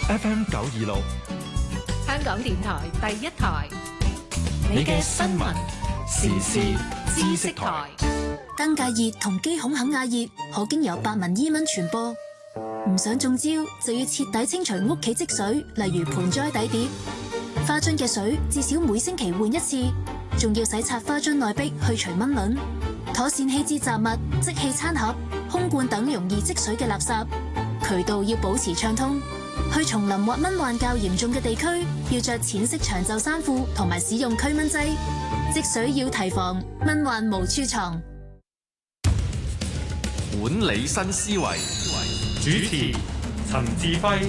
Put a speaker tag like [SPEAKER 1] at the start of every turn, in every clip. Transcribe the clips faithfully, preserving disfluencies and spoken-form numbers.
[SPEAKER 1] F M 九二六，
[SPEAKER 2] 香港電台第一台，
[SPEAKER 1] 你嘅新聞時事知識台。
[SPEAKER 3] 登革熱同肌孔肯亞熱可經由白紋伊蚊傳播，唔想中招就要徹底清除屋企積水，例如盆栽底碟、花樽嘅水，至少每星期換一次，仲要洗刷花樽內壁去除蚊卵，妥善棄置雜物、即棄餐盒、空罐等容易積水嘅垃圾，渠道要保持暢通。去叢林或蚊患較嚴重嘅地區，要着淺色長袖衫褲同埋使用驅蚊劑，積水要提防，蚊患無處藏。
[SPEAKER 1] 管理新思維，
[SPEAKER 4] 主持陳志輝。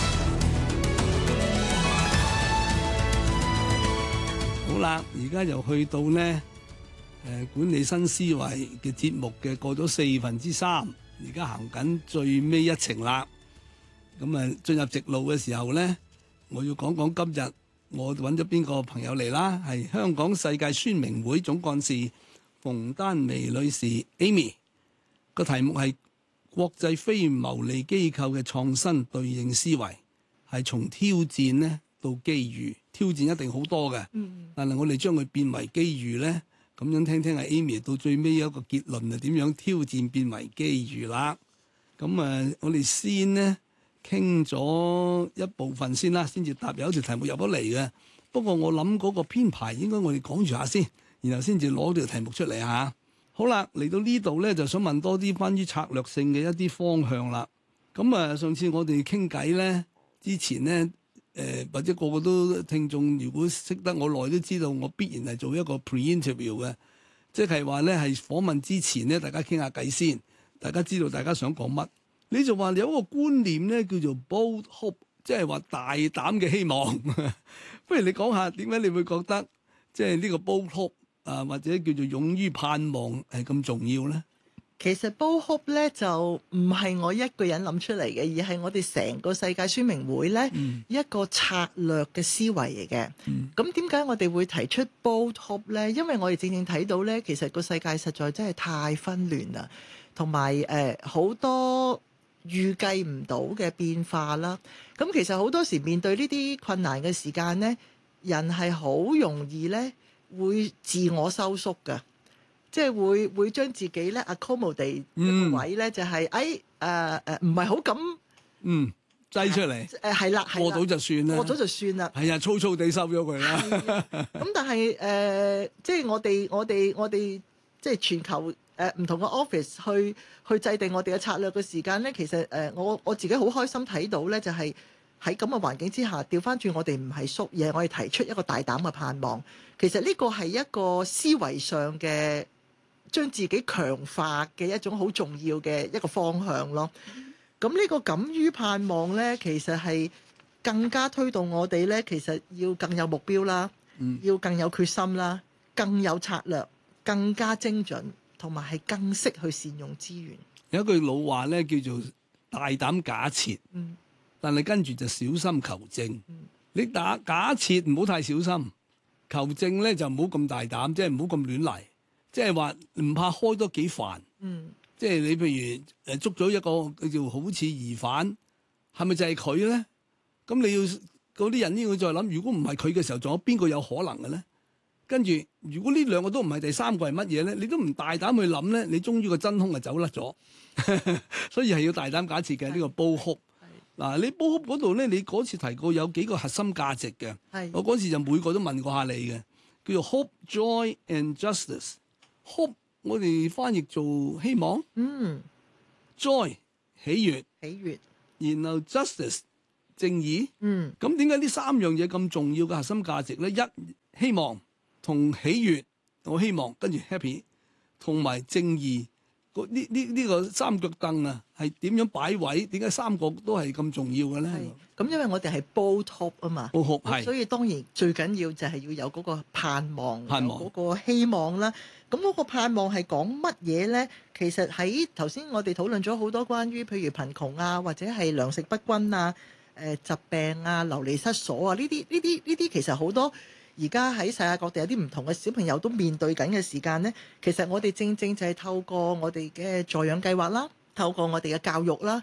[SPEAKER 5] 好啦，而家又去到呢誒管理新思維嘅節目嘅過咗四分之三，而家行緊最尾一程啦。咁啊，進入直路嘅時候呢，我要講講今日我揾咗邊個朋友嚟啦，係香港世界宣明會總幹事馮丹薇女士 Amy。個題目係國際非牟利機構嘅創新對應思維，係從挑戰呢到機遇。挑戰一定好多嘅，嗯、但係我哋將佢變為機遇呢，咁樣聽聽阿 Amy 到最尾有一個結論係點樣挑戰變為機遇啦。咁啊，我哋先呢傾咗一部分先啦，先至答有一條題目入咗嚟嘅。不過我諗嗰個編排應該我哋講住下先，然後先至攞條題目出嚟嚇。好啦，嚟到呢度咧，就想問多啲關於策略性嘅一啲方向啦。咁啊，上次我哋傾偈咧，之前咧，誒、呃、或者個個都聽眾，如果識得我耐都知道，我必然係做一個 pre-interview 嘅，即係話咧係訪問之前咧，大家傾下偈先，大家知道大家想講乜。你就話有一個觀念咧，叫做 bold hope， 即係話大膽嘅希望。不如你講下點解你會覺得即係呢個 bold hope？啊，或者叫做勇於盼望係咁重要咧？
[SPEAKER 6] 其實 bold hope 咧就唔係我一個人諗出嚟嘅，而係我哋成個世界宣明會咧、嗯、一個策略嘅思維嚟嘅。咁點解我哋會提出 bold hope 咧？因為我哋正正睇到咧，其實個世界實在真係太紛亂啦，同埋誒好多預計唔到嘅變化啦。咁其實好多時面對呢啲困難嘅時間咧，人係好容易咧會自我收縮㗎，即係會會將自己咧 accommodate 一個位咧，就係誒誒誒唔係好敢嗯
[SPEAKER 5] 擠出嚟
[SPEAKER 6] 誒係啦，
[SPEAKER 5] 過到就算啦，
[SPEAKER 6] 過咗就算啦，係
[SPEAKER 5] 啊，粗粗地收咗佢啦。
[SPEAKER 6] 咁但係誒、呃，即係我哋我哋我哋即係全球誒唔、呃、同嘅 office 去去制定我哋嘅策略嘅時間咧，其實誒、呃、我我自己好開心睇到咧，就係、是。喺咁嘅環境之下，調翻轉我哋唔係縮嘢，我哋提出一個大膽嘅盼望。其實呢個係一個思維上嘅將自己強化嘅一種好重要嘅一個方向咯。咁呢個敢於盼望呢，其實係更加推動我哋呢，其實要更有目標啦，要更有決心啦，更有策略，更加精準，同埋係更識去善用資源。
[SPEAKER 5] 有一句老話呢，叫做大膽假設。嗯。但係跟住就小心求證。嗯、你打假設唔好太小心，求證咧就唔好咁大膽，即係唔好咁亂嚟。即係話唔怕開多幾瓣。嗯、即係你譬如誒捉咗一個叫做好似疑犯，係咪就係佢咧？咁你要嗰啲人呢要再諗，如果唔係佢嘅時候，仲有邊個有可能嘅咧？跟住如果呢兩個都唔係，第三個係乜嘢咧？你都唔大膽去諗咧，你終於個真兇就走甩咗。所以係要大膽假設嘅呢、呢個煲哭。嗱，你 bold hope 嗰度咧，你嗰次提過有幾個核心價值嘅，是我嗰次就每個都問過下你嘅，叫做 hope、joy and justice。hope 我哋翻譯做希望，嗯，joy 喜悅，
[SPEAKER 6] 喜悅，
[SPEAKER 5] 然後 justice 正義，嗯，咁點解呢三樣嘢咁重要嘅核心價值咧？一希望同喜悅，我希望跟住 happy， 同埋正義。呢呢呢個三腳凳啊，係點樣擺位？點解三個都係咁重要嘅咧？
[SPEAKER 6] 咁因為我哋係 bold hope 啊嘛，bold
[SPEAKER 5] hope 係，
[SPEAKER 6] 所以當然最緊要就係要有嗰個盼望，
[SPEAKER 5] 盼望
[SPEAKER 6] 嗰個希望啦。咁嗰個盼望係講乜嘢咧？其實喺頭先我哋討論咗好多關於譬如貧窮啊，或者係糧食不均啊、誒、呃、疾病啊、流離失所啊呢啲呢啲呢啲，其實好多。而家喺世界各地有啲唔同嘅小朋友都面對緊嘅時間呢，其實我哋正正就係透過我哋嘅助養計劃啦，透過我哋嘅教育啦，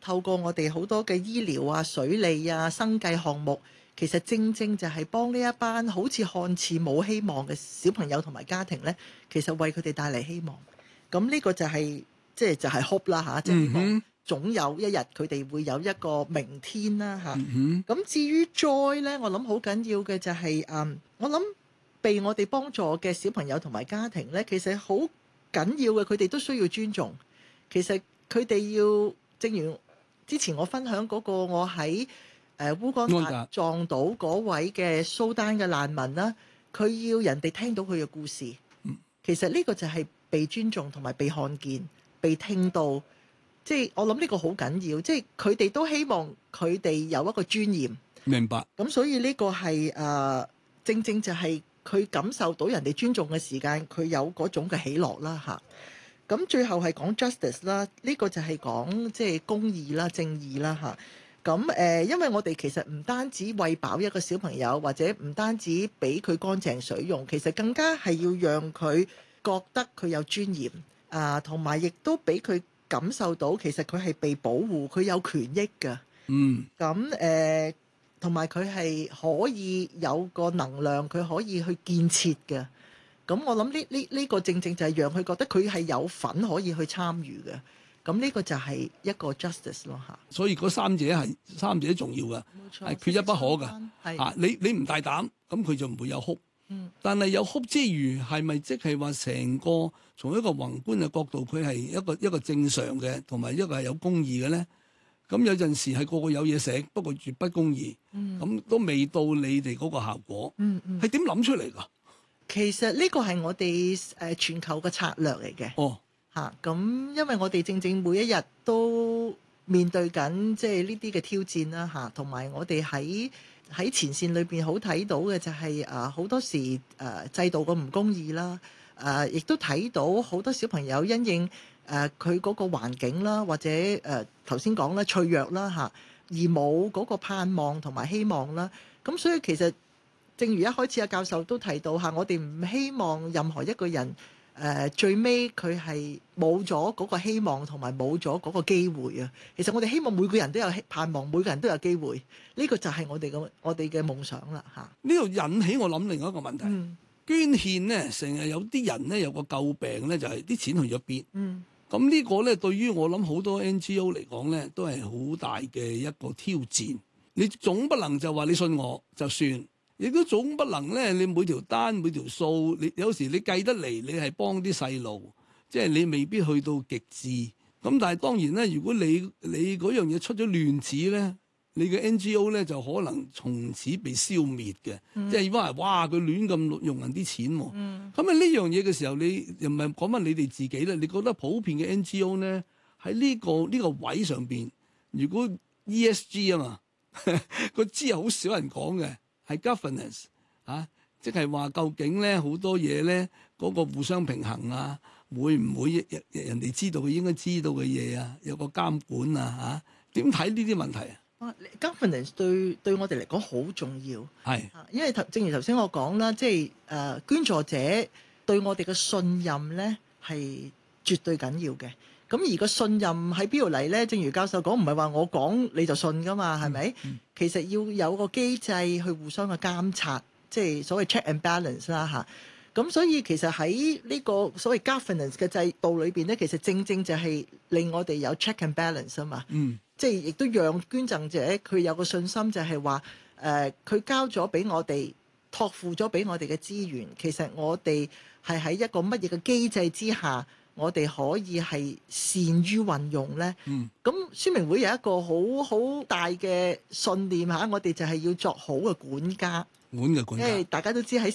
[SPEAKER 6] 透過我哋好多嘅醫療啊、水利啊、生計項目，其實正正就係幫呢一班好似看似冇希望嘅小朋友同埋家庭呢，其實為佢哋帶嚟希望。咁呢個就係即係就係 hope 啦嚇，即係希望總有一日佢哋會有一個明天啦嚇。咁、
[SPEAKER 5] 嗯、
[SPEAKER 6] 至於 joy 呢，我諗好緊要嘅就係、是、嗯，我諗被我哋幫助嘅小朋友同埋家庭呢，其實好緊要嘅，佢哋都需要尊重。其實佢哋要，正如之前我分享嗰個我喺誒烏干達撞到嗰位嘅蘇丹嘅難民啦，佢要人哋聽到佢嘅故事。其實呢個就係被尊重同埋被看見、被聽到。即係我諗呢個好緊要，即係佢哋都希望佢哋有一個尊嚴。
[SPEAKER 5] 明白。
[SPEAKER 6] 咁所以呢個係誒、呃、正正就係佢感受到人哋尊重嘅時間，佢有嗰種嘅喜樂啦嚇。咁最後係講 justice 啦，呢個就係講即係公義啦、正義啦嚇。咁誒、呃，因為我哋其實唔單止餵飽一個小朋友，或者唔單止俾佢乾淨水用，其實更加係要讓佢覺得佢有尊嚴啊，同埋亦都俾佢感受到其實佢係被保護，佢有權益㗎。
[SPEAKER 5] 嗯。
[SPEAKER 6] 咁誒，同埋佢係可以有個能量，佢可以去建設嘅。咁我諗呢呢呢個正正就係讓佢覺得佢係有份可以去參與嘅。咁呢個就係一個 justice 咯嚇。
[SPEAKER 5] 所以嗰三者係三者重要嘅，係缺一不可嘅。係啊，你你唔大膽，咁佢就唔會有哭。嗯。但係有哭之餘，係咪即係話成個從一個宏觀嘅角度，佢係一個一個正常嘅，同埋一個係有公義嘅咧？咁有陣時係個個有嘢食，不過絕不公義。嗯。咁都未到你哋嗰個效果。嗯嗯。係點諗出嚟㗎？
[SPEAKER 6] 其實呢個係我哋誒全球嘅策略嚟嘅。哦。嚇，咁因為我哋正正每一日都面對緊即係呢啲嘅挑戰啦嚇，同埋我哋喺喺前線裏邊好睇到嘅就係誒好多時誒、呃、制度嘅唔公義啦，誒亦都睇到好多小朋友因應誒佢嗰個環境啦，或者誒頭先講啦脆弱啦嚇，而冇嗰個盼望同埋希望啦。咁所以其實正如一開始阿教授都提到嚇，我哋唔希望任何一個人。誒、呃、最尾佢係冇咗嗰個希望同埋冇咗嗰個機會啊！其實我哋希望每個人都有盼望，每個人都有機會，呢、這個就係我哋嘅我哋嘅夢想啦嚇。
[SPEAKER 5] 呢度引起我諗另外一個問題，嗯、捐獻咧成日有啲人咧有個詬病咧，就係、是、啲錢去咗邊。嗯，咁呢個咧對於我諗好多 N G O 嚟講咧，都係好大嘅一個挑戰。你總不能就話你信我就算。亦都總不能咧，你每條單每條數，你有時你計得嚟，你係幫啲細路，即係你未必去到極致。咁但係當然咧，如果你你嗰樣嘢出咗亂子咧，你嘅 N G O 咧就可能從此被消滅嘅。嗯、即係如果係哇佢亂咁用人啲錢喎。咁啊呢樣嘢嘅時候，你又唔係講翻你哋自己咧？你覺得普遍嘅 N G O 咧喺呢、這個呢、這個位上邊，如果 E S G 啊嘛，個 G 係好少人講嘅。係 governance 啊，即係話究竟咧好多嘢咧嗰個互相平衡啊，會唔會人人哋知道佢應該知道嘅嘢啊？有個監管啊嚇，點睇呢啲問題啊？
[SPEAKER 6] governance 對對我哋嚟講好重要，係是，因為頭正如頭先我講啦，即係誒、呃、捐助者對我哋嘅信任咧係絕對緊要嘅。咁而個信任喺邊度嚟咧？正如教授講，唔係話我講你就信噶嘛，係咪？嗯嗯、其實要有個機制去互相嘅監察，即係所謂 check and balance 啦嚇。咁所以其實喺呢個所謂 governance 嘅制度裏邊咧，其實正正就係令我哋有 check and balance 啊嘛。嗯。即係亦都讓捐贈者佢有個信心就，就係話誒，佢交咗俾我哋，託付咗俾我哋嘅資源，其實我哋係喺一個乜嘢嘅機制之下。我哋可以係善於運用咧，咁宣明會有一個好好大嘅信念嚇，我哋就係要作好嘅管家，
[SPEAKER 5] 管嘅管家，
[SPEAKER 6] 因為大家都知喺